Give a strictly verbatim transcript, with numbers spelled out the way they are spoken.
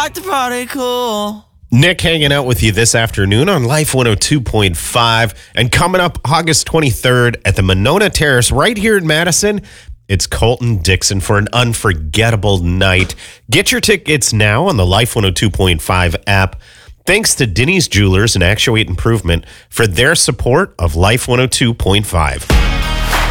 like to party cool. Nick hanging out with you this afternoon on Life one oh two point five. And coming up August twenty-third at the Monona Terrace right here in Madison, it's Colton Dixon for an unforgettable night. Get your tickets now on the Life one oh two point five app. Thanks to Denny's Jewelers and Actuate Improvement for their support of Life one oh two point five.